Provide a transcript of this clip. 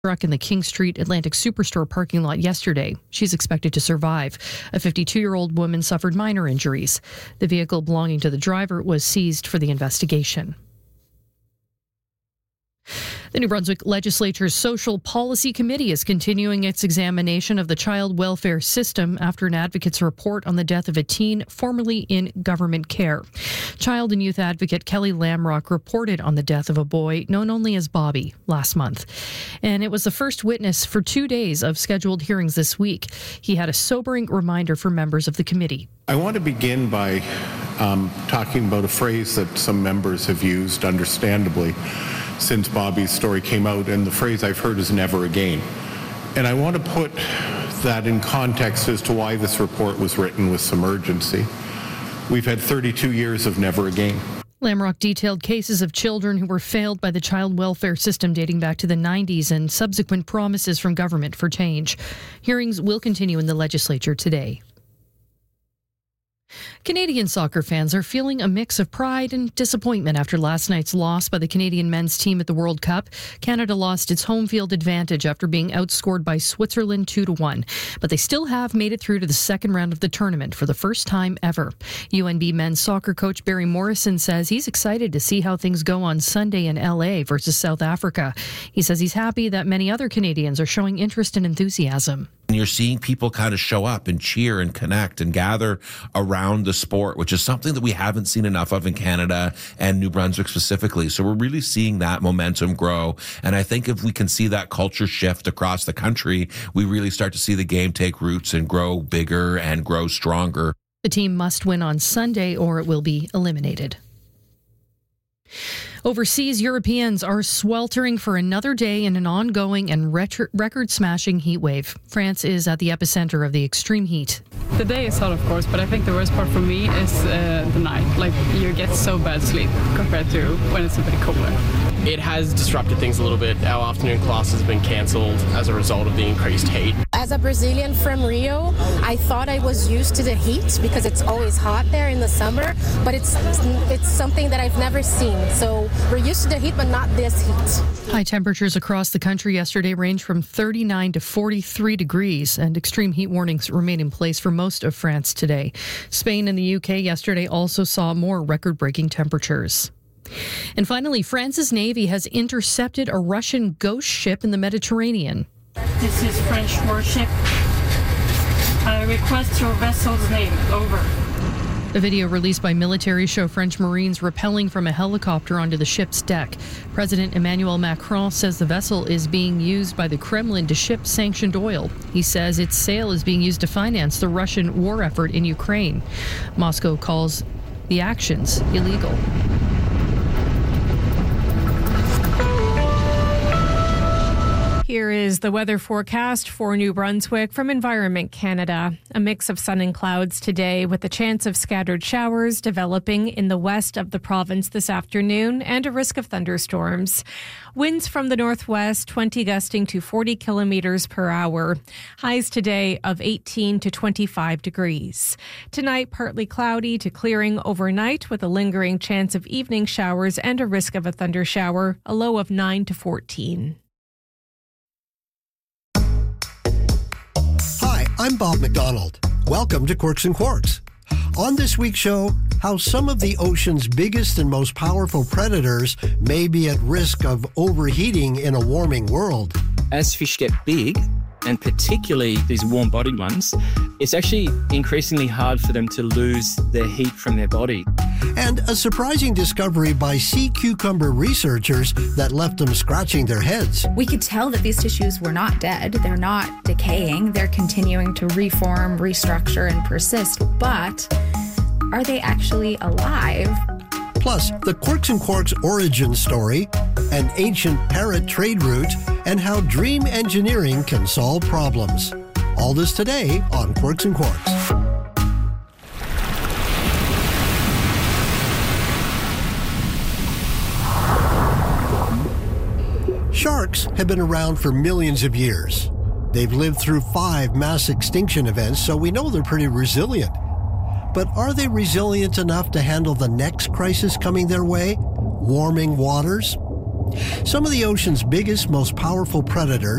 Struck in the King Street Atlantic Superstore parking lot yesterday. She's expected to survive. A 52-year-old woman suffered minor injuries. The vehicle belonging to the driver was seized for the investigation. The New Brunswick Legislature's Social Policy Committee is continuing its examination of the child welfare system after an advocate's report on the death of a teen formerly in government care. Child and youth advocate Kelly Lamrock reported on the death of a boy known only as Bobby last month. And it was the first witness for 2 days of scheduled hearings this week. He had a sobering reminder for members of the committee. I want to begin by talking about a phrase that some members have used, understandably, since Bobby's story came out, and the phrase I've heard is never again. And I want to put that in context as to why this report was written with some urgency. We've had 32 years of never again. Lamrock detailed cases of children who were failed by the child welfare system dating back to the 90s and subsequent promises from government for change. Hearings will continue in the legislature today. Canadian soccer fans are feeling a mix of pride and disappointment after last night's loss by the Canadian men's team at the World Cup. Canada lost its home field advantage after being outscored by Switzerland 2-1. But they still have made it through to the second round of the tournament for the first time ever. UNB men's soccer coach Barry Morrison says he's excited to see how things go on Sunday in LA versus South Africa. He says he's happy that many other Canadians are showing interest and enthusiasm. And you're seeing people kind of show up and cheer and connect and gather around the sport, which is something that we haven't seen enough of in Canada and New Brunswick specifically. So we're really seeing that momentum grow. And I think if we can see that culture shift across the country, we really start to see the game take roots and grow bigger and grow stronger. The team must win on Sunday or it will be eliminated. Overseas, Europeans are sweltering for another day in an ongoing and record-smashing heat wave. France is at the epicenter of the extreme heat. The day is hot, of course, but I think the worst part for me is the night. Like, you get so bad sleep compared to when it's a bit cooler. It has disrupted things a little bit. Our afternoon classes have been cancelled as a result of the increased heat. As a Brazilian from Rio, I thought I was used to the heat because it's always hot there in the summer, but it's something that I've never seen. So we're used to the heat, but not this heat. High temperatures across the country yesterday ranged from 39 to 43 degrees, and extreme heat warnings remain in place for most of France today. Spain and the UK yesterday also saw more record-breaking temperatures. And finally, France's Navy has intercepted a Russian ghost ship in the Mediterranean. This is French warship. I request your vessel's name. Over. A video released by military show French Marines rappelling from a helicopter onto the ship's deck. President Emmanuel Macron says the vessel is being used by the Kremlin to ship sanctioned oil. He says its sale is being used to finance the Russian war effort in Ukraine. Moscow calls the actions illegal. Here is the weather forecast for New Brunswick from Environment Canada. A mix of sun and clouds today with a chance of scattered showers developing in the west of the province this afternoon and a risk of thunderstorms. Winds from the northwest, 20 gusting to 40 kilometers per hour. Highs today of 18 to 25 degrees. Tonight, partly cloudy to clearing overnight with a lingering chance of evening showers and a risk of a thundershower, a low of 9 to 14. I'm Bob McDonald. Welcome to Quirks and Quarks. On this week's show, how some of the ocean's biggest and most powerful predators may be at risk of overheating in a warming world. As fish get big, and particularly these warm-bodied ones, it's actually increasingly hard for them to lose their heat from their body. And a surprising discovery by sea cucumber researchers that left them scratching their heads. We could tell that these tissues were not dead. They're not decaying. They're continuing to reform, restructure, and persist. But are they actually alive? Plus, the Quirks and Quarks origin story, an ancient parrot trade route, and how dream engineering can solve problems. All this today on Quirks and Quarks. Sharks have been around for millions of years. They've lived through 5 mass extinction events, so we know they're pretty resilient. But are they resilient enough to handle the next crisis coming their way? Warming waters? Some of the ocean's biggest, most powerful predators